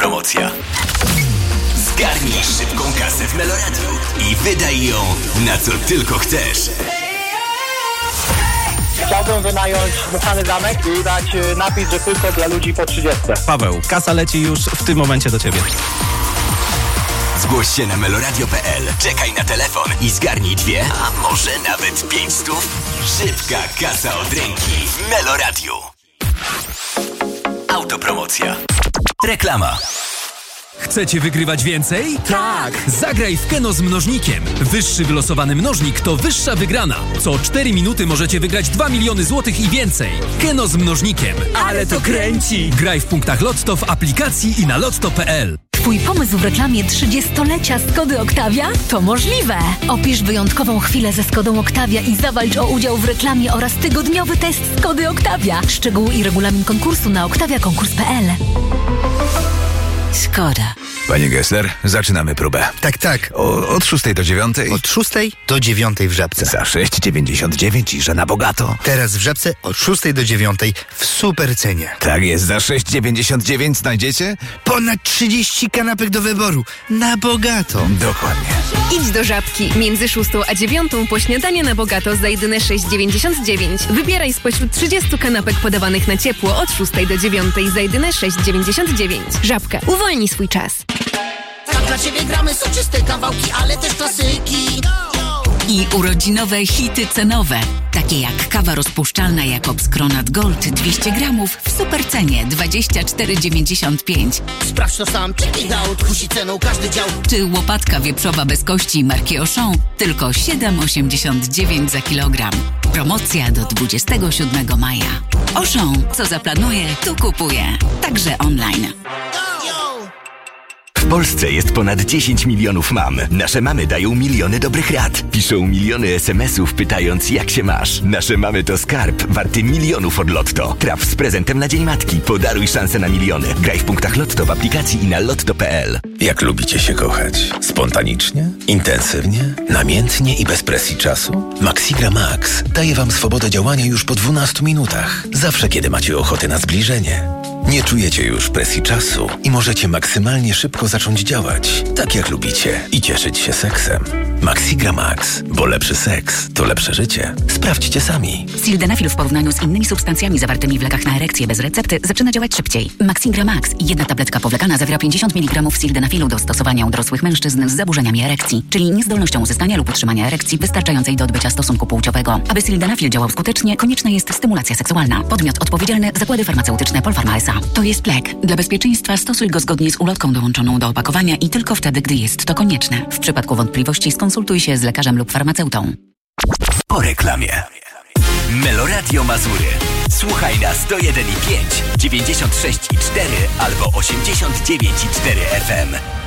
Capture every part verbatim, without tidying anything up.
Autopromocja. Zgarnij szybką kasę w Meloradiu i wydaj ją na co tylko chcesz. Chciałbym wynająć dmuchany zamek i dać napis, że tylko dla ludzi po trzydziestce. Paweł, kasa leci już w tym momencie do ciebie. Zgłoś się na meloradio kropka p l, czekaj na telefon i zgarnij dwie, a może nawet pięć stów. Szybka kasa od ręki w Meloradiu. Autopromocja. Reklama. Chcecie wygrywać więcej? Tak! Zagraj w Keno z mnożnikiem. Wyższy wylosowany mnożnik to wyższa wygrana. Co cztery minuty możecie wygrać dwa miliony złotych i więcej. Keno z mnożnikiem. Ale to kręci! Graj w punktach Lotto w aplikacji i na lotto kropka p l. Twój pomysł w reklamie trzydziestolecia Skody Octavia? To możliwe! Opisz wyjątkową chwilę ze Skodą Octavia i zawalcz o udział w reklamie oraz tygodniowy test Skody Octavia. Szczegóły i regulamin konkursu na octavia konkurs kropka p l. Skoda. Panie Gessler, zaczynamy próbę. Tak, tak. O, od szóstej do dziewiątej? Od szóstej do dziewiątej w Żabce. Za sześć dziewięćdziesiąt dziewięć i że na bogato. Teraz w Żabce od szóstej do dziewiątej w super cenie. Tak jest, za sześć dziewięćdziesiąt dziewięć znajdziecie? Ponad trzydzieści kanapek do wyboru. Na bogato. Dokładnie. Idź do Żabki. Między szóstą a dziewiątą po śniadanie na bogato za jedyne sześć dziewięćdziesiąt dziewięć. Wybieraj spośród trzydziestu kanapek podawanych na ciepło od szóstej do dziewiątej za jedyne sześć dziewięćdziesiąt dziewięć. Żabka. Uwolnij swój czas. Tak dla ciebie gramy soczyste kawałki, ale też klasyki. I urodzinowe hity cenowe, takie jak kawa rozpuszczalna Jakobs Kronat Gold dwieście gramów w supercenie dwadzieścia cztery dziewięćdziesiąt pięć. Sprawdź to sam, check out, kusi ceną każdy dział. Czy łopatka wieprzowa bez kości marki Auchan tylko siedem osiemdziesiąt dziewięć za kilogram. Promocja do dwudziestego siódmego maja. Auchan, co zaplanuje, tu kupuje. Także online. W Polsce jest ponad dziesięć milionów mam. Nasze mamy dają miliony dobrych rad. Piszą miliony es em esów pytając, jak się masz. Nasze mamy to skarb warty milionów od Lotto. Traf z prezentem na Dzień Matki. Podaruj szansę na miliony. Graj w punktach Lotto w aplikacji i na lotto kropka p l. Jak lubicie się kochać? Spontanicznie? Intensywnie? Namiętnie i bez presji czasu? Maxigra Max daje wam swobodę działania już po dwunastu minutach. Zawsze, kiedy macie ochotę na zbliżenie. Nie czujecie już presji czasu i możecie maksymalnie szybko zacząć działać, tak jak lubicie i cieszyć się seksem. Maxigra Max, bo lepszy seks to lepsze życie. Sprawdźcie sami. Sildenafil w porównaniu z innymi substancjami zawartymi w lekach na erekcję bez recepty zaczyna działać szybciej. Maxigra Max, jedna tabletka powlekana zawiera pięćdziesiąt miligramów sildenafilu do stosowania u dorosłych mężczyzn z zaburzeniami erekcji, czyli niezdolnością uzyskania lub utrzymania erekcji wystarczającej do odbycia stosunku płciowego. Aby sildenafil działał skutecznie, konieczna jest stymulacja seksualna. Podmiot odpowiedzialny Zakłady Farmaceutyczne Polpharma S A. To jest lek. Dla bezpieczeństwa stosuj go zgodnie z ulotką dołączoną do opakowania i tylko wtedy, gdy jest to konieczne. W przypadku wątpliwości skonsultuj się z lekarzem lub farmaceutą. Po reklamie. Meloradio Mazury. Słuchaj na sto jeden i pięć, dziewięćdziesiąt sześć i cztery albo osiemdziesiąt dziewięć i cztery F M.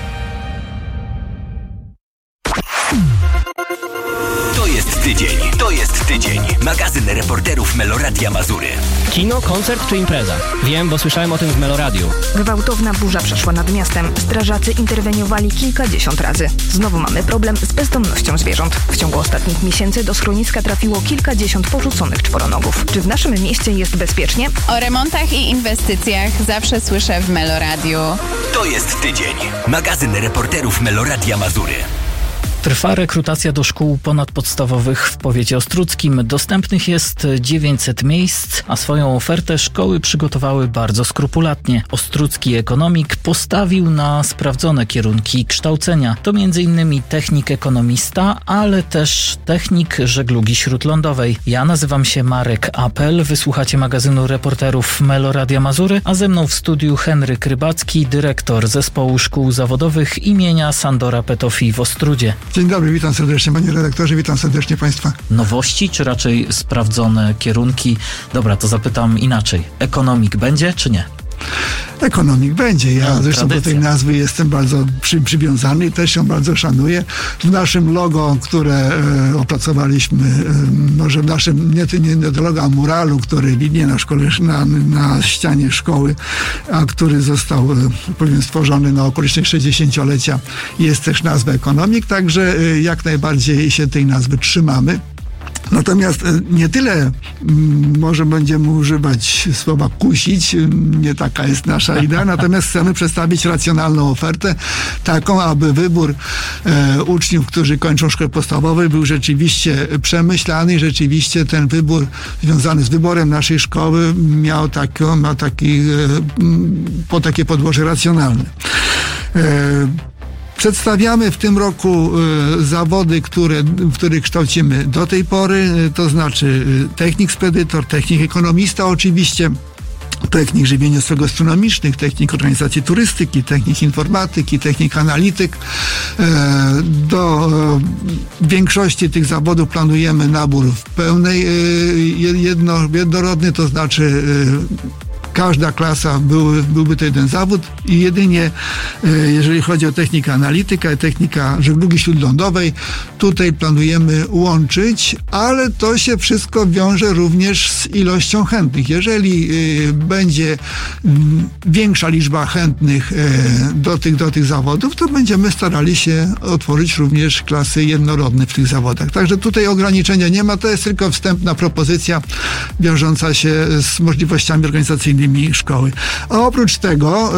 To jest tydzień, to jest tydzień. Magazyn reporterów Meloradia Mazury. Kino, koncert czy impreza? Wiem, bo słyszałem o tym w Meloradiu. Gwałtowna burza przeszła nad miastem. Strażacy interweniowali kilkadziesiąt razy. Znowu mamy problem z bezdomnością zwierząt. W ciągu ostatnich miesięcy do schroniska trafiło kilkadziesiąt porzuconych czworonogów. Czy w naszym mieście jest bezpiecznie? O remontach i inwestycjach zawsze słyszę w Meloradiu. To jest tydzień. Magazyn reporterów Meloradia Mazury. Trwa rekrutacja do szkół ponadpodstawowych w powiecie ostródzkim. Dostępnych jest dziewięćset miejsc, a swoją ofertę szkoły przygotowały bardzo skrupulatnie. Ostródzki ekonomik postawił na sprawdzone kierunki kształcenia. To między innymi technik ekonomista, ale też technik żeglugi śródlądowej. Ja nazywam się Marek Apel, wysłuchacie magazynu reporterów Meloradia Mazury, a ze mną w studiu Henryk Rybacki, dyrektor Zespołu Szkół Zawodowych imienia Sandora Petofi w Ostródzie. Dzień dobry, witam serdecznie panie redaktorze, witam serdecznie państwa. Nowości czy raczej sprawdzone kierunki? Dobra, to zapytam inaczej. Ekonomik będzie czy nie? Ekonomik będzie. Ja no, zresztą tradycja. do tej nazwy jestem bardzo przy, przywiązany i też ją bardzo szanuję. W naszym logo, które e, opracowaliśmy, e, może w naszym, nie, nie, nie logo, a muralu, który widnieje na szkole, na, na ścianie szkoły, a który został, e, powiem, stworzony na okoliczność sześćdziesięciolecia, jest też nazwa ekonomik, także e, jak najbardziej się tej nazwy trzymamy. Natomiast nie tyle może będziemy używać słowa kusić, nie taka jest nasza idea, natomiast chcemy przedstawić racjonalną ofertę, taką, aby wybór e, uczniów, którzy kończą szkołę podstawową, był rzeczywiście przemyślany i rzeczywiście ten wybór związany z wyborem naszej szkoły miał, taką, miał taki, e, po takie podłoże racjonalne. E, Przedstawiamy w tym roku y, zawody, które, w których kształcimy do tej pory, y, to znaczy y, technik spedytor, technik ekonomista oczywiście, technik żywieniowo-gastronomicznych, technik organizacji turystyki, technik informatyki, technik analityk. Do większości tych zawodów planujemy nabór w pełnej jedno, jednorodny, to znaczy każda klasa byłby, byłby to jeden zawód i jedynie jeżeli chodzi o technikę analityka i technika żeglugi śródlądowej, tutaj planujemy łączyć, ale to się wszystko wiąże również z ilością chętnych. Jeżeli będzie większa liczba chętnych do tych, do tych zawodów, to będziemy starali się otworzyć również klasy jednorodne w tych zawodach. Także tutaj ograniczenia nie ma, to jest tylko wstępna propozycja wiążąca się z możliwościami organizacyjnymi szkoły. A oprócz tego y,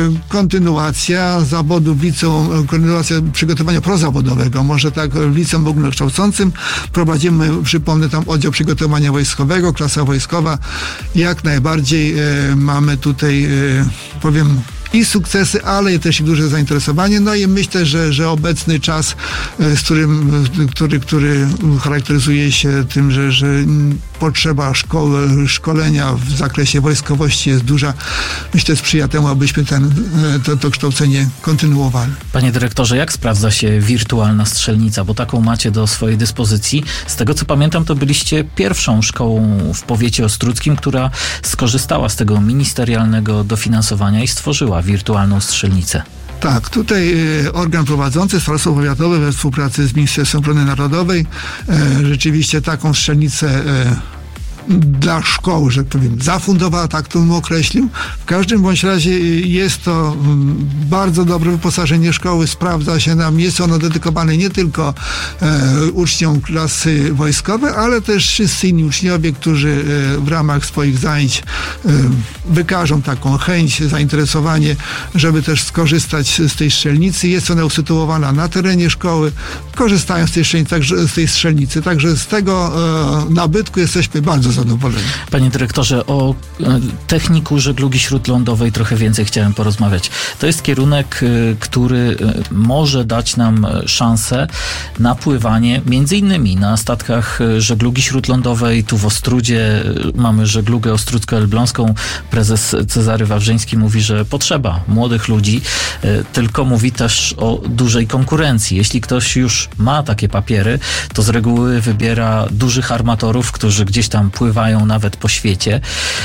kontynuacja zawodu w liceum, kontynuacja przygotowania prozawodowego, może tak w liceum ogólnokształcącym prowadzimy, przypomnę, tam oddział przygotowania wojskowego, klasa wojskowa. Jak najbardziej y, mamy tutaj, y, powiem, i sukcesy, ale też i duże zainteresowanie. No i myślę, że, że obecny czas, z którym, który, który charakteryzuje się tym, że, że potrzeba szkoły, szkolenia w zakresie wojskowości jest duża, myślę, sprzyja temu, abyśmy ten, to, to kształcenie kontynuowali. Panie dyrektorze, jak sprawdza się wirtualna strzelnica? Bo taką macie do swojej dyspozycji. Z tego, co pamiętam, to byliście pierwszą szkołą w powiecie ostródzkim, która skorzystała z tego ministerialnego dofinansowania i stworzyła wirtualną strzelnicę. Tak, tutaj y, organ prowadzący, Starostwo Powiatowe we współpracy z Ministerstwem Obrony Narodowej y, rzeczywiście taką strzelnicę y, dla szkoły, że tak powiem, zafundowała, tak to bym określił. W każdym bądź razie jest to bardzo dobre wyposażenie szkoły, sprawdza się nam, jest ono dedykowane nie tylko e, uczniom klasy wojskowej, ale też wszyscy inni uczniowie, którzy e, w ramach swoich zajęć e, wykażą taką chęć, zainteresowanie, żeby też skorzystać z tej strzelnicy. Jest ona usytuowana na terenie szkoły, korzystają z tej strzelnicy, także, z tej strzelnicy. Także z tego e, nabytku jesteśmy bardzo zadowoleni. Panie dyrektorze, o techniku żeglugi śródlądowej trochę więcej chciałem porozmawiać. To jest kierunek, który może dać nam szansę na pływanie między innymi na statkach żeglugi śródlądowej. Tu w Ostródzie mamy żeglugę ostródzko-elbląską. Prezes Cezary Wawrzyński mówi, że potrzeba młodych ludzi, tylko mówi też o dużej konkurencji. Jeśli ktoś już ma takie papiery, to z reguły wybiera dużych armatorów, którzy gdzieś tam pływają nawet po świecie,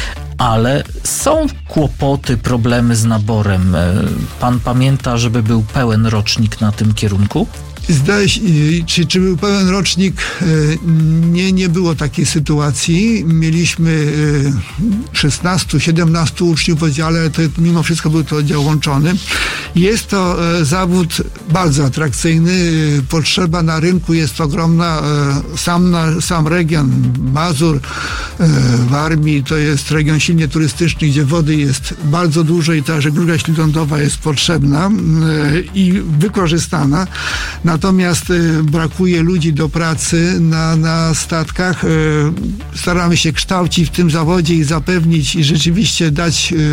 ale są kłopoty, problemy z naborem. Pan pamięta, żeby był pełen rocznik na tym kierunku? Zdaje się, czy, czy był pełen rocznik? Nie, nie było takiej sytuacji. Mieliśmy szesnastu, siedemnastu uczniów w oddziale, to mimo wszystko był to oddział łączony. Jest to zawód bardzo atrakcyjny. Potrzeba na rynku jest ogromna. Sam, na, sam region Mazur, Warmii to jest region silnie turystyczny, gdzie wody jest bardzo dużo i ta żegluga śródlądowa jest potrzebna i wykorzystana. Natomiast y, brakuje ludzi do pracy na, na statkach. Y, staramy się kształcić w tym zawodzie i zapewnić i rzeczywiście dać y,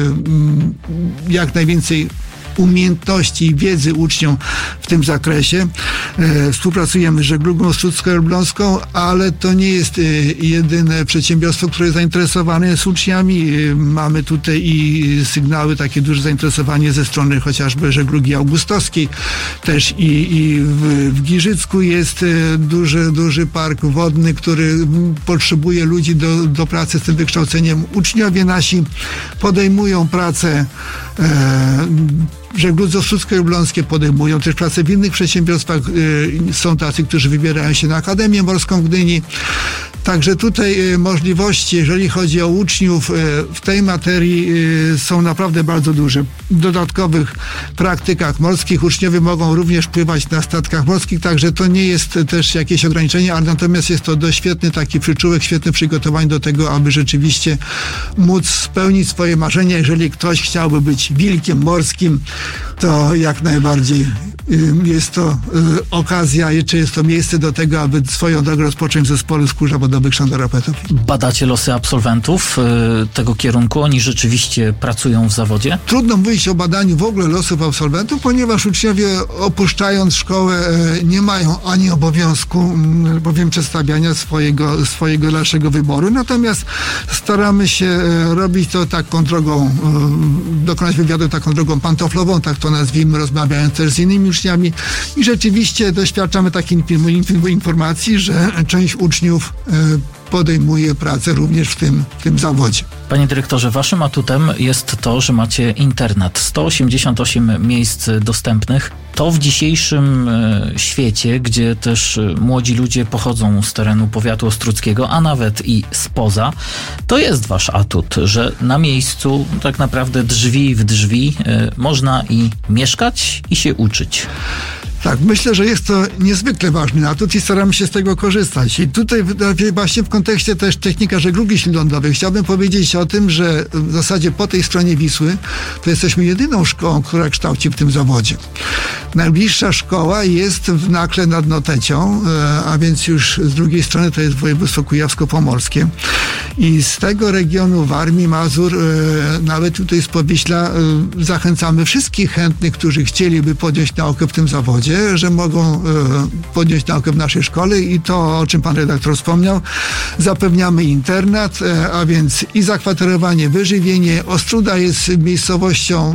y, jak najwięcej umiejętności i wiedzy uczniom w tym zakresie. E, współpracujemy z żeglugą ostródzko-elbląską, ale to nie jest e, jedyne przedsiębiorstwo, które jest zainteresowane z uczniami. E, mamy tutaj i sygnały, takie duże zainteresowanie ze strony chociażby żeglugi augustowskiej. Też i, i w, w Giżycku jest e, duży, duży park wodny, który potrzebuje ludzi do, do pracy z tym wykształceniem. Uczniowie nasi podejmują pracę e, żegludze ostródzko-elbląskie, podejmują też pracę w innych przedsiębiorstwach. Są tacy, którzy wybierają się na Akademię Morską w Gdyni. Także tutaj możliwości, jeżeli chodzi o uczniów w tej materii, są naprawdę bardzo duże. W dodatkowych praktykach morskich uczniowie mogą również pływać na statkach morskich, także to nie jest też jakieś ograniczenie, ale natomiast jest to dość świetny taki przyczółek, świetne przygotowanie do tego, aby rzeczywiście móc spełnić swoje marzenia. Jeżeli ktoś chciałby być wilkiem morskim, to jak najbardziej jest to okazja, czy jest to miejsce do tego, aby swoją drogę rozpocząć w zespole skórza wodowych szandarapeutów. Badacie losy absolwentów tego kierunku? Oni rzeczywiście pracują w zawodzie? Trudno mówić o badaniu w ogóle losów absolwentów, ponieważ uczniowie opuszczając szkołę nie mają ani obowiązku, bowiem przedstawiania swojego, swojego dalszego wyboru. Natomiast staramy się robić to taką drogą, dokonać wywiadu taką drogą pantoflową, tak to nazwijmy, rozmawiając też z innymi uczniami i rzeczywiście doświadczamy takiej informacji, że część uczniów podejmuje pracę również w tym, w tym zawodzie. Panie dyrektorze, waszym atutem jest to, że macie internat. sto osiemdziesiąt osiem miejsc dostępnych. To w dzisiejszym świecie, gdzie też młodzi ludzie pochodzą z terenu powiatu ostródzkiego, a nawet i spoza, to jest wasz atut, że na miejscu tak naprawdę drzwi w drzwi można i mieszkać, i się uczyć. Tak, myślę, że jest to niezwykle ważny atut i staramy się z tego korzystać. I tutaj właśnie w kontekście też technika żeglugi śródlądowej chciałbym powiedzieć o tym, że w zasadzie po tej stronie Wisły to jesteśmy jedyną szkołą, która kształci w tym zawodzie. Najbliższa szkoła jest w Nakle nad Notecią, a więc już z drugiej strony to jest województwo kujawsko-pomorskie. I z tego regionu Warmii, Mazur, nawet tutaj z Powiśla zachęcamy wszystkich chętnych, którzy chcieliby podjąć naukę w tym zawodzie, że mogą podjąć naukę w naszej szkole i to, o czym pan redaktor wspomniał, zapewniamy internat, a więc i zakwaterowanie, wyżywienie. Ostróda jest miejscowością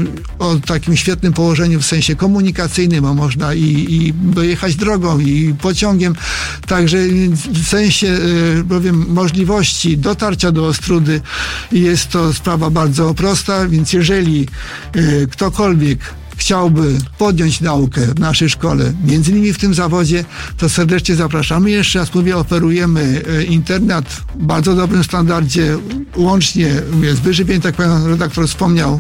o takim świetnym położeniu w sensie komunikacyjnym, bo można i, i dojechać drogą, i pociągiem. Także w sensie bowiem możliwości dotarcia do Ostródy jest to sprawa bardzo prosta, więc jeżeli ktokolwiek chciałby podjąć naukę w naszej szkole, między innymi w tym zawodzie, to serdecznie zapraszamy. Jeszcze raz mówię, oferujemy internat w bardzo dobrym standardzie, łącznie jest wyżywienie, tak jak pan redaktor wspomniał,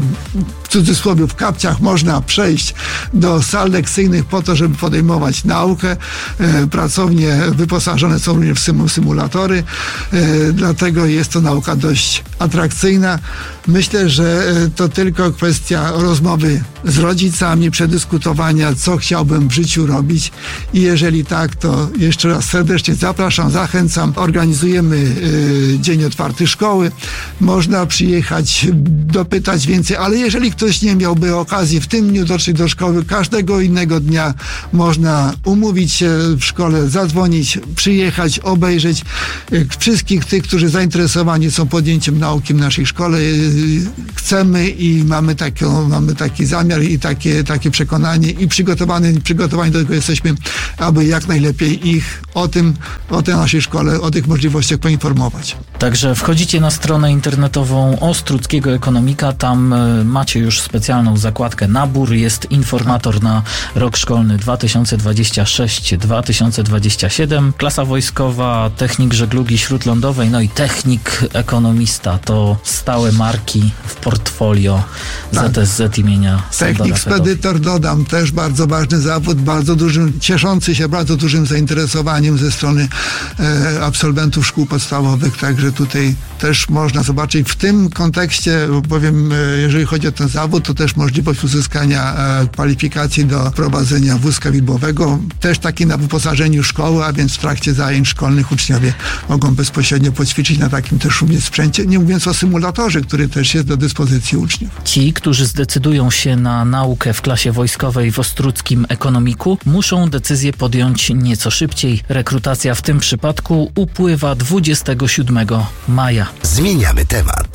w cudzysłowie w kapciach można przejść do sal lekcyjnych po to, żeby podejmować naukę. Pracownie wyposażone są również w symulatory, dlatego jest to nauka dość atrakcyjna. Myślę, że to tylko kwestia rozmowy z rodzicami, przedyskutowania, co chciałbym w życiu robić i jeżeli tak, to jeszcze raz serdecznie zapraszam, zachęcam. Organizujemy y, Dzień Otwarty Szkoły. Można przyjechać, dopytać więcej, ale jeżeli ktoś nie miałby okazji w tym dniu dotrzeć do szkoły, każdego innego dnia można umówić się w szkole, zadzwonić, przyjechać, obejrzeć. Y, wszystkich tych, którzy zainteresowani są podjęciem nauki w naszej szkole, y, chcemy i mamy, taką, mamy taki zamiar i takie, takie przekonanie i przygotowani, przygotowani do tego jesteśmy, aby jak najlepiej ich o tym, o tej naszej szkole, o tych możliwościach poinformować. Także wchodzicie na stronę internetową Ostródzkiego Ekonomika, tam macie już specjalną zakładkę nabór, jest informator na rok szkolny dwa tysiące dwudziesty szósty dwa tysiące dwudziesty siódmy, klasa wojskowa, technik żeglugi śródlądowej, no i technik ekonomista, to stałe marki w portfolio tak. Z S Z imienia Technik spedytor, dodam, też bardzo ważny zawód, bardzo dużym, cieszący się bardzo dużym zainteresowaniem ze strony e, absolwentów szkół podstawowych, także tutaj też można zobaczyć w tym kontekście, powiem, e, jeżeli chodzi o ten zawód, to też możliwość uzyskania e, kwalifikacji do prowadzenia wózka widłowego, też taki na wyposażeniu szkoły, a więc w trakcie zajęć szkolnych uczniowie mogą bezpośrednio poćwiczyć na takim też umie sprzęcie, nie mówiąc o symulatorze, który też jest do dyspozycji uczniów. Ci, którzy zdecydują się na naukę w klasie wojskowej w Ostródzkim Ekonomiku, muszą decyzję podjąć nieco szybciej. Rekrutacja w tym przypadku upływa dwudziestego siódmego maja. Zmieniamy temat.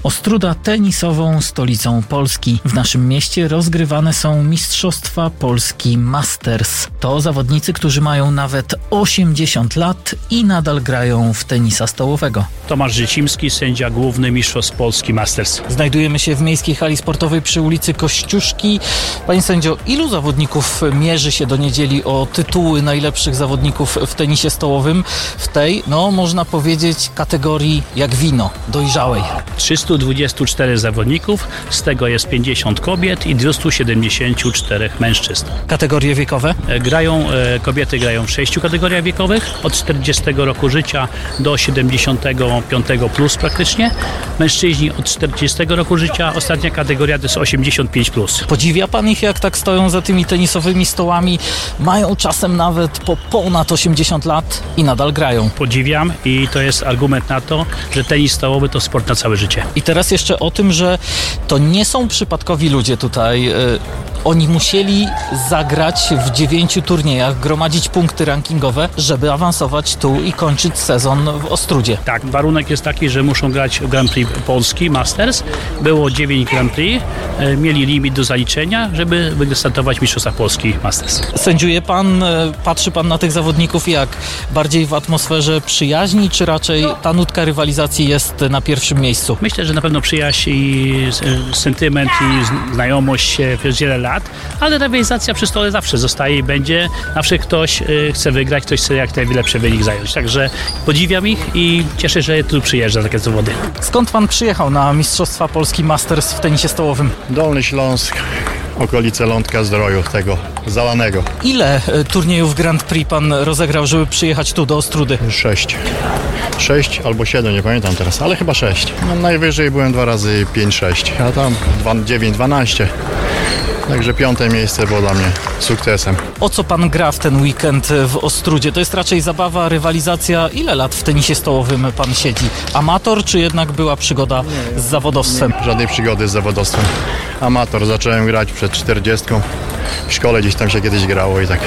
Ostróda tenisową stolicą Polski. W naszym mieście rozgrywane są Mistrzostwa Polski Masters. To zawodnicy, którzy mają nawet osiemdziesiąt lat i nadal grają w tenisa stołowego. Tomasz Życimski, sędzia główny Mistrzostw Polski Masters. Znajdujemy się w miejskiej hali sportowej przy ulicy Kościuszki. Panie sędzio, ilu zawodników mierzy się do niedzieli o tytuły najlepszych zawodników w tenisie stołowym? W tej, no można powiedzieć, kategorii jak wino, dojrzałej. trzysta dwadzieścia cztery zawodników, z tego jest pięćdziesiąt kobiet i dwieście siedemdziesiąt cztery mężczyzn. Kategorie wiekowe? Grają, kobiety grają w sześciu kategoriach wiekowych, od czterdziestego roku życia do siedemdziesiątego piątego plus praktycznie. Mężczyźni od czterdziestego roku życia, ostatnia kategoria to jest osiemdziesiąt pięć plus. Podziwia pan ich, jak tak stoją za tymi tenisowymi stołami, mają czasem nawet po ponad osiemdziesiąt lat i nadal grają. Podziwiam i to jest argument na to, że tenis stołowy to sport na całe życie. I teraz jeszcze o tym, że to nie są przypadkowi ludzie tutaj. Oni musieli zagrać w dziewięciu turniejach, gromadzić punkty rankingowe, żeby awansować tu i kończyć sezon w Ostródzie. Tak, warunek jest taki, że muszą grać w Grand Prix Polski Masters. Było dziewięć Grand Prix, mieli limit do zaliczenia, żeby wystartować w Mistrzostwach Polski Masters. Sędziuje pan, patrzy pan na tych zawodników jak? Bardziej w atmosferze przyjaźni, czy raczej ta nutka rywalizacji jest na pierwszym miejscu? Myślę, że na pewno przyjaźń i sentyment i znajomość przez wiele lat, ale rywalizacja przy stole zawsze zostaje i będzie. Zawsze ktoś chce wygrać, ktoś chce jak najlepszy wynik zająć. Także podziwiam ich i cieszę się, że tu przyjeżdża takie zawody. Skąd pan przyjechał na Mistrzostwa Polski Masters w tenisie stołowym? Dolny Śląsk, okolice Lądka Zdroju, tego zalanego. Ile turniejów Grand Prix pan rozegrał, żeby przyjechać tu do Ostródy? Sześć. Sześć albo siedem, nie pamiętam teraz, ale chyba sześć. No, najwyżej byłem dwa razy pięć, sześć, a tam dziewięć, dwanaście. Także piąte miejsce było dla mnie sukcesem. O co pan gra w ten weekend w Ostródzie? To jest raczej zabawa, rywalizacja. Ile lat w tenisie stołowym pan siedzi? Amator, czy jednak była przygoda z zawodowstwem? Żadnej przygody z zawodowstwem. Amator. Zacząłem grać przed czterdziestką. W szkole gdzieś tam się kiedyś grało i tak.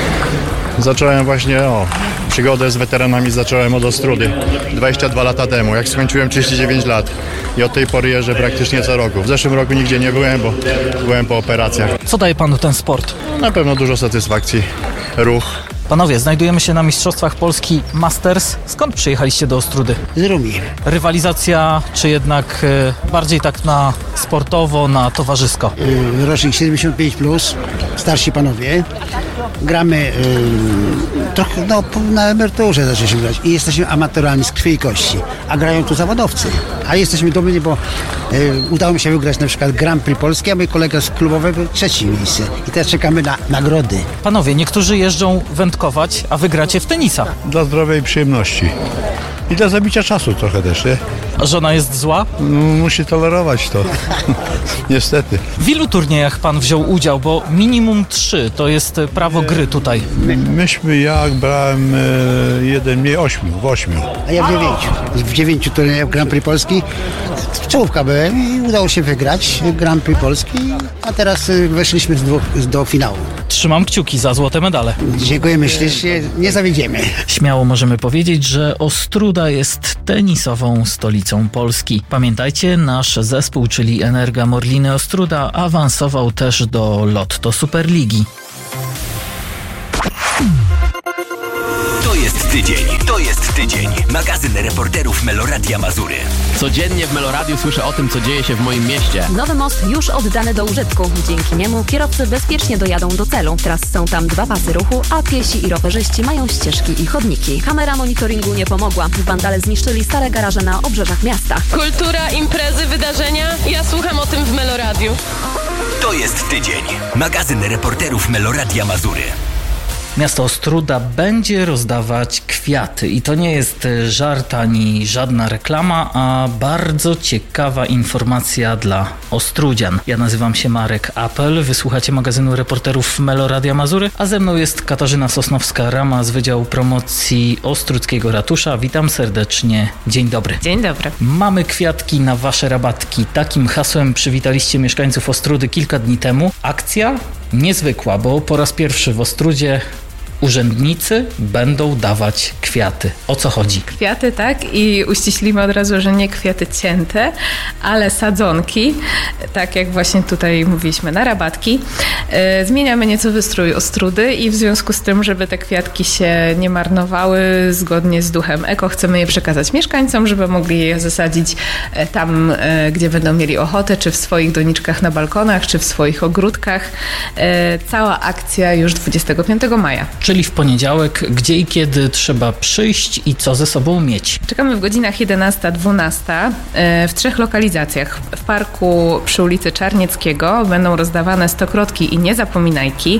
Zacząłem właśnie, o, przygodę z weteranami zacząłem od Ostródy dwadzieścia dwa lata temu, jak skończyłem trzydzieści dziewięć lat i od tej pory jeżdżę praktycznie co roku. W zeszłym roku nigdzie nie byłem, bo byłem po operacjach. Co daje panu ten sport? Na pewno dużo satysfakcji, ruch. Panowie, znajdujemy się na Mistrzostwach Polski Masters. Skąd przyjechaliście do Ostródy? Z Rumi. Rywalizacja, czy jednak y, bardziej tak na sportowo, na towarzysko? Yy, rocznik siedemdziesiąt pięć plus, starsi panowie. Gramy yy, trochę no, na emeryturze zaczęliśmy grać i jesteśmy amatorami z krwi i kości, a grają tu zawodowcy. A jesteśmy dumni, bo yy, udało mi się wygrać na przykład Grand Prix Polski, a mój kolega z klubowego trzecie miejsce. I teraz czekamy na nagrody. Panowie, niektórzy jeżdżą wędkować, a wy gracie w tenisa. Dla zdrowej przyjemności. I dla zabicia czasu trochę też, nie? A żona jest zła? No, musi tolerować to. Niestety. W ilu turniejach pan wziął udział? Bo minimum trzy to jest prawo gry tutaj. Myśmy, jak brałem e, jeden, nie, ośmiu, w ośmiu. A ja w dziewięciu. W dziewięciu turniejach Grand Prix Polski. W czołówka byłem i udało się wygrać Grand Prix Polski, a teraz weszliśmy do, do finału. Trzymam kciuki za złote medale. Dziękujemy ślicznie, nie zawiedziemy. Śmiało możemy powiedzieć, że Ostróda jest tenisową stolicą Polski. Pamiętajcie, nasz zespół, czyli Energa Morliny Ostróda, awansował też do Lotto Superligi. To jest tydzień, to jest tydzień. Magazyn reporterów Meloradia Mazury. Codziennie w Meloradiu słyszę o tym, co dzieje się w moim mieście. Nowy most już oddany do użytku. Dzięki niemu kierowcy bezpiecznie dojadą do celu. Teraz są tam dwa pasy ruchu, a piesi i rowerzyści mają ścieżki i chodniki. Kamera monitoringu nie pomogła. Wandale zniszczyli stare garaże na obrzeżach miasta. Kultura, imprezy, wydarzenia. Ja słucham o tym w Meloradiu. To jest tydzień. Magazyn reporterów Meloradia Mazury. Miasto Ostróda będzie rozdawać kwiaty i to nie jest żart ani żadna reklama, a bardzo ciekawa informacja dla ostródzian. Ja nazywam się Marek Apel, wysłuchacie magazynu reporterów Meloradia Mazury, a ze mną jest Katarzyna Sosnowska-Rama z Wydziału Promocji Ostródzkiego Ratusza. Witam serdecznie. Dzień dobry. Dzień dobry. Mamy kwiatki na wasze rabatki. Takim hasłem przywitaliście mieszkańców Ostródy kilka dni temu. Akcja niezwykła, bo po raz pierwszy w Ostródzie urzędnicy będą dawać kwiaty. O co chodzi? Kwiaty, tak, i uściślimy od razu, że nie kwiaty cięte, ale sadzonki, tak jak właśnie tutaj mówiliśmy, na rabatki. E, zmieniamy nieco wystrój Ostrudy i w związku z tym, żeby te kwiatki się nie marnowały, zgodnie z duchem eko, chcemy je przekazać mieszkańcom, żeby mogli je zasadzić tam, e, gdzie będą mieli ochotę, czy w swoich doniczkach na balkonach, czy w swoich ogródkach. E, cała akcja już dwudziestego piątego maja. Czyli w poniedziałek, gdzie i kiedy trzeba przyjść i co ze sobą mieć? Czekamy w godzinach jedenasta dwunasta w trzech lokalizacjach. W parku przy ulicy Czarnieckiego będą rozdawane stokrotki i niezapominajki.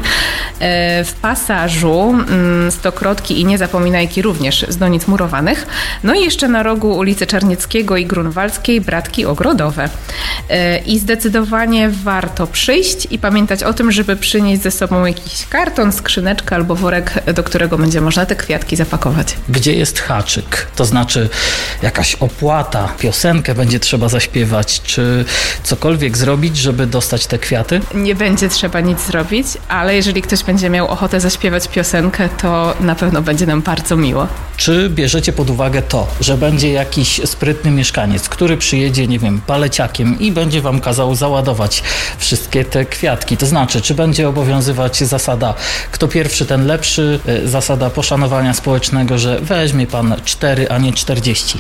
W pasażu stokrotki i niezapominajki również z donic murowanych. No i jeszcze na rogu ulicy Czarnieckiego i Grunwaldzkiej bratki ogrodowe. I zdecydowanie warto przyjść i pamiętać o tym, żeby przynieść ze sobą jakiś karton, skrzyneczkę albo worek, do którego będzie można te kwiatki zapakować. Gdzie jest haczyk? To znaczy jakaś opłata, piosenkę będzie trzeba zaśpiewać, czy cokolwiek zrobić, żeby dostać te kwiaty? Nie będzie trzeba nic zrobić, ale jeżeli ktoś będzie miał ochotę zaśpiewać piosenkę, to na pewno będzie nam bardzo miło. Czy bierzecie pod uwagę to, że będzie jakiś sprytny mieszkaniec, który przyjedzie, nie wiem, paleciakiem i będzie wam kazał załadować wszystkie te kwiatki? To znaczy, czy będzie obowiązywać zasada kto pierwszy, ten lepszy, zasada poszanowania społecznego, że weźmie pan cztery, a nie czterdzieści?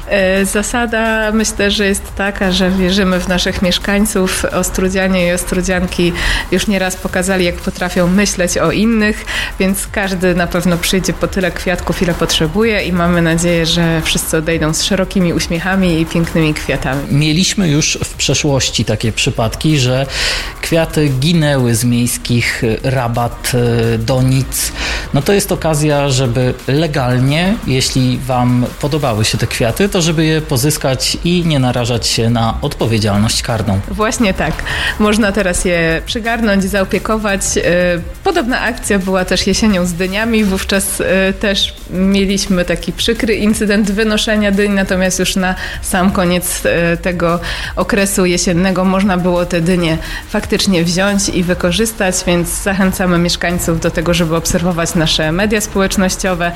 Zasada myślę, że jest taka, że wierzymy w naszych mieszkańców. Ostrudzianie i ostrudzianki już nieraz pokazali, jak potrafią myśleć o innych, więc każdy na pewno przyjdzie po tyle kwiatków, ile potrzebuje i mamy nadzieję, że wszyscy odejdą z szerokimi uśmiechami i pięknymi kwiatami. Mieliśmy już w przeszłości takie przypadki, że kwiaty ginęły z miejskich rabat, donic. No to jest okazja, żeby legalnie, jeśli wam podobały się te kwiaty, to żeby je pozyskać i nie narażać się na odpowiedzialność karną. Właśnie tak. Można teraz je przygarnąć, zaopiekować. Podobna akcja była też jesienią z dyniami. Wówczas też mieliśmy taki przykry incydent wynoszenia dyń, natomiast już na sam koniec tego okresu jesiennego można było te dynie faktycznie wziąć i wykorzystać, więc zachęcamy mieszkańców do tego, żeby obserwować nasze media społecznościowe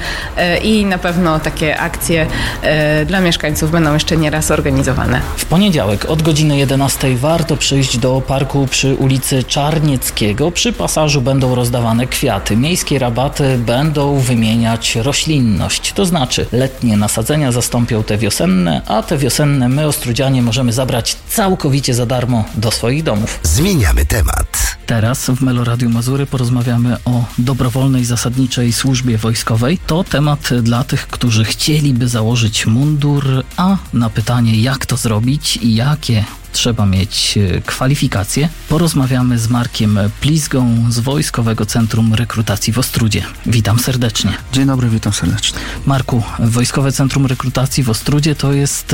i na pewno takie akcje dla mieszkańców będą jeszcze nieraz organizowane. W poniedziałek od godziny jedenastej warto przyjść do parku przy ulicy Czarnieckiego. Przy pasażu będą rozdawane kwiaty. Miejskie rabaty będą wymieniać roślinność. To znaczy letnie nasadzenia zastąpią te wiosenne, a te wiosenne my, ostrudzianie, możemy zabrać całkowicie za darmo do swoich domów. Zmieniamy temat. Teraz w Meloradiu Mazury porozmawiamy o dobrowolnej zasadniczej służbie wojskowej. To temat dla tych, którzy chcieliby założyć mundur, a na pytanie, jak to zrobić i jakie trzeba mieć kwalifikacje, porozmawiamy z Markiem Plizgą z Wojskowego Centrum Rekrutacji w Ostrudzie. Witam serdecznie. Dzień dobry, witam serdecznie. Marku, Wojskowe Centrum Rekrutacji w Ostrudzie to jest,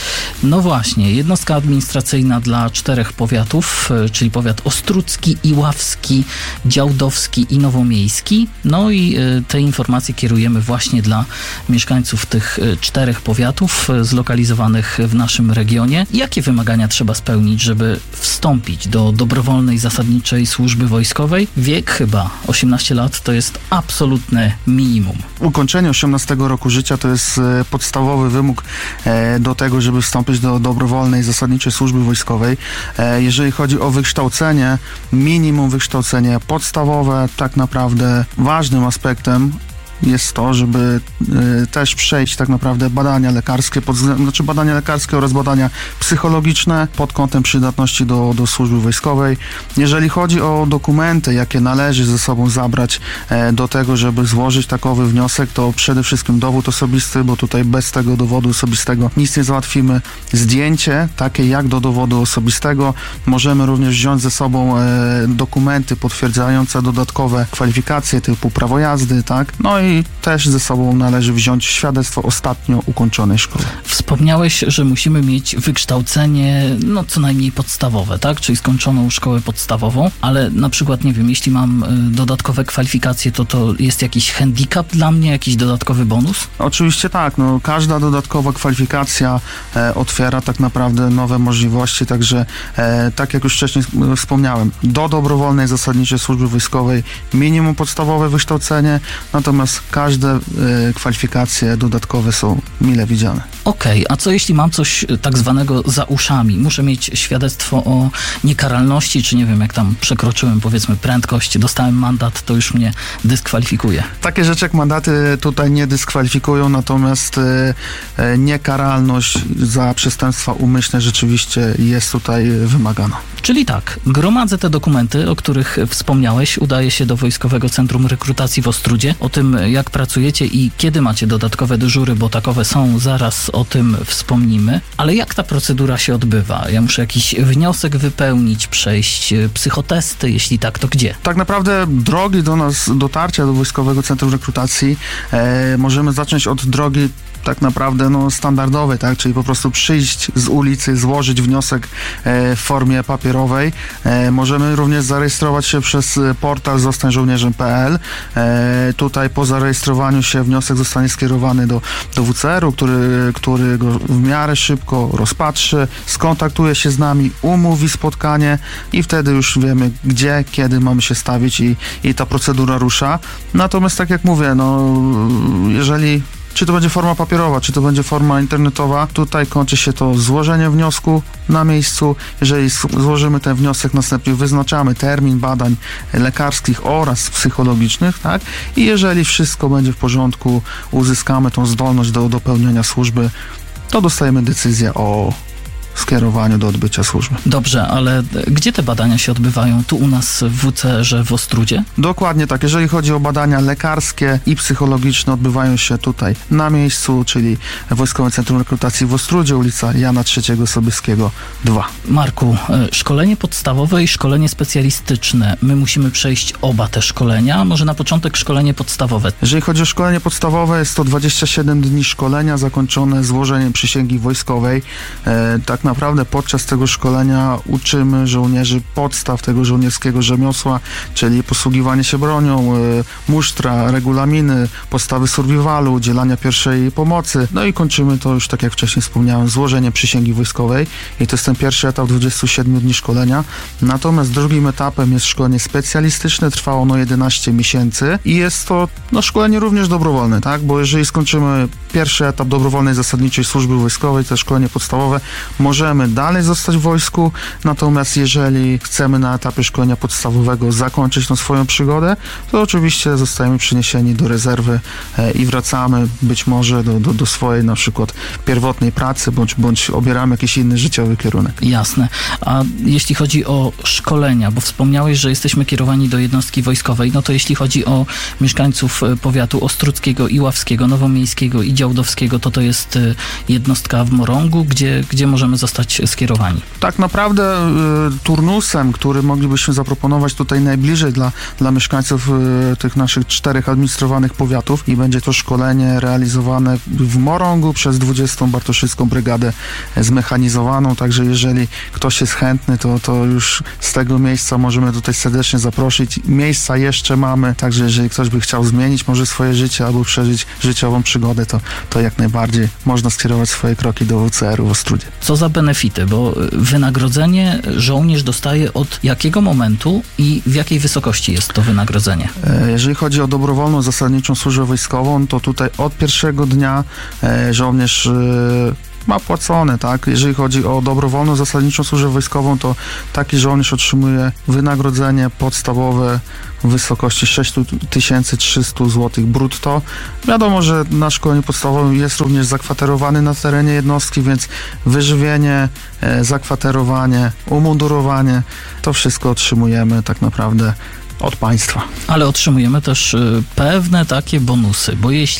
no właśnie, jednostka administracyjna dla czterech powiatów, czyli powiat ostrudzki, iławski, działdowski i nowomiejski. No i te informacje kierujemy właśnie dla mieszkańców tych czterech powiatów zlokalizowanych w naszym regionie. Jakie wymagania trzeba trzeba spełnić, żeby wstąpić do dobrowolnej zasadniczej służby wojskowej? Wiek chyba osiemnaście lat to jest absolutne minimum. Ukończenie osiemnastego roku życia to jest podstawowy wymóg do tego, żeby wstąpić do dobrowolnej zasadniczej służby wojskowej. Jeżeli chodzi o wykształcenie, minimum wykształcenie podstawowe, tak naprawdę ważnym aspektem jest to, żeby y, też przejść tak naprawdę badania lekarskie, pod, znaczy badania lekarskie oraz badania psychologiczne pod kątem przydatności do, do służby wojskowej. Jeżeli chodzi o dokumenty, jakie należy ze sobą zabrać e, do tego, żeby złożyć takowy wniosek, to przede wszystkim dowód osobisty, bo tutaj bez tego dowodu osobistego nic nie załatwimy. Zdjęcie, takie jak do dowodu osobistego. Możemy również wziąć ze sobą e, dokumenty potwierdzające dodatkowe kwalifikacje typu prawo jazdy, tak? No i i też ze sobą należy wziąć świadectwo ostatnio ukończonej szkoły. Wspomniałeś, że musimy mieć wykształcenie, no co najmniej podstawowe, tak? Czyli skończoną szkołę podstawową, ale na przykład, nie wiem, jeśli mam dodatkowe kwalifikacje, to to jest jakiś handicap dla mnie, jakiś dodatkowy bonus? Oczywiście tak, no każda dodatkowa kwalifikacja e, otwiera tak naprawdę nowe możliwości, także e, tak jak już wcześniej wspomniałem, do dobrowolnej zasadniczej służby wojskowej minimum podstawowe wykształcenie, natomiast każde e, kwalifikacje dodatkowe są mile widziane. Okej, okay, a co jeśli mam coś tak zwanego za uszami? Muszę mieć świadectwo o niekaralności, czy nie wiem, jak tam przekroczyłem powiedzmy prędkość, dostałem mandat, to już mnie dyskwalifikuje. Takie rzeczy jak mandaty tutaj nie dyskwalifikują, natomiast e, e, niekaralność za przestępstwa umyślne rzeczywiście jest tutaj wymagana. Czyli tak, gromadzę te dokumenty, o których wspomniałeś, udaję się do Wojskowego Centrum Rekrutacji w Ostródzie. O tym, jak pracujecie i kiedy macie dodatkowe dyżury, bo takowe są, zaraz o tym wspomnimy. Ale jak ta procedura się odbywa? Ja muszę jakiś wniosek wypełnić, przejść psychotesty, jeśli tak, to gdzie? Tak naprawdę drogi do nas, dotarcia do Wojskowego Centrum Rekrutacji e, możemy zacząć od drogi tak naprawdę no, standardowej, tak? Czyli po prostu przyjść z ulicy, złożyć wniosek e, w formie papierowej. E, możemy również zarejestrować się przez portal zostań żołnierzem kropka p l. E, tutaj po zarejestrowaniu się wniosek zostanie skierowany do, do W C R-u, który, który go w miarę szybko rozpatrzy, skontaktuje się z nami, umówi spotkanie i wtedy już wiemy, gdzie, kiedy mamy się stawić i, i ta procedura rusza. Natomiast tak jak mówię, no jeżeli czy to będzie forma papierowa, czy to będzie forma internetowa, tutaj kończy się to złożeniem wniosku na miejscu. Jeżeli złożymy ten wniosek, następnie wyznaczamy termin badań lekarskich oraz psychologicznych, tak? I jeżeli wszystko będzie w porządku, uzyskamy tą zdolność do dopełnienia służby, to dostajemy decyzję o skierowaniu do odbycia służby. Dobrze, ale gdzie te badania się odbywają? Tu u nas w W C R-ze w Ostródzie? Dokładnie tak. Jeżeli chodzi o badania lekarskie i psychologiczne, odbywają się tutaj na miejscu, czyli Wojskowe Centrum Rekrutacji w Ostródzie, ulica Jana trzeciego Sobieskiego dwa. Marku, szkolenie podstawowe i szkolenie specjalistyczne. My musimy przejść oba te szkolenia. Może na początek szkolenie podstawowe. Jeżeli chodzi o szkolenie podstawowe, jest to dwadzieścia siedem dni szkolenia zakończone złożeniem przysięgi wojskowej. E, tak naprawdę podczas tego szkolenia uczymy żołnierzy podstaw tego żołnierskiego rzemiosła, czyli posługiwanie się bronią, y, musztra, regulaminy, podstawy survivalu, udzielania pierwszej pomocy. No i kończymy to już, tak jak wcześniej wspomniałem, złożeniem przysięgi wojskowej i to jest ten pierwszy etap dwudziestu siedmiu dni szkolenia. Natomiast drugim etapem jest szkolenie specjalistyczne, trwa ono jedenaście miesięcy i jest to no, szkolenie również dobrowolne, tak? Bo jeżeli skończymy pierwszy etap dobrowolnej zasadniczej służby wojskowej, to szkolenie podstawowe, możemy dalej zostać w wojsku, natomiast jeżeli chcemy na etapie szkolenia podstawowego zakończyć tą swoją przygodę, to oczywiście zostajemy przeniesieni do rezerwy e, i wracamy być może do, do, do swojej na przykład pierwotnej pracy, bądź, bądź obieramy jakiś inny życiowy kierunek. Jasne. A jeśli chodzi o szkolenia, bo wspomniałeś, że jesteśmy kierowani do jednostki wojskowej, no to jeśli chodzi o mieszkańców powiatu ostródzkiego, iławskiego, nowomiejskiego i działdowskiego, to to jest jednostka w Morągu, gdzie, gdzie możemy zostać skierowani. Tak naprawdę y, turnusem, który moglibyśmy zaproponować tutaj najbliżej dla, dla mieszkańców y, tych naszych czterech administrowanych powiatów i będzie to szkolenie realizowane w Morągu przez dwudziestą Bartoszycką Brygadę Zmechanizowaną, także jeżeli ktoś jest chętny, to, to już z tego miejsca możemy tutaj serdecznie zaprosić. Miejsca jeszcze mamy, także jeżeli ktoś by chciał zmienić może swoje życie albo przeżyć życiową przygodę, to, to jak najbardziej można skierować swoje kroki do W C R-u w Ostródzie. Co za benefity, bo wynagrodzenie żołnierz dostaje od jakiego momentu i w jakiej wysokości jest to wynagrodzenie? Jeżeli chodzi o dobrowolną zasadniczą służbę wojskową, to tutaj od pierwszego dnia żołnierz ma płacone, tak? Jeżeli chodzi o dobrowolną zasadniczą służbę wojskową, to taki żołnierz otrzymuje wynagrodzenie podstawowe w wysokości sześć tysięcy trzysta złotych brutto. Wiadomo, że na szkoleniu podstawowym jest również zakwaterowany na terenie jednostki, więc wyżywienie, zakwaterowanie, umundurowanie, to wszystko otrzymujemy tak naprawdę od państwa. Ale otrzymujemy też pewne takie bonusy, bo jeśli